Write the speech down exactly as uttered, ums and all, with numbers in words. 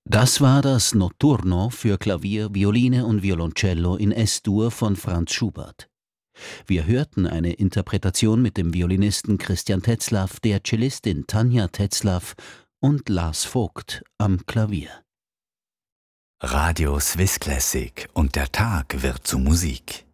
Das war das Notturno für Klavier, Violine und Violoncello in Es-Dur von Franz Schubert. Wir hörten eine Interpretation mit dem Violinisten Christian Tetzlaff, der Cellistin Tanja Tetzlaff und Lars Vogt am Klavier. Radio Swiss Classic und der Tag wird zu Musik.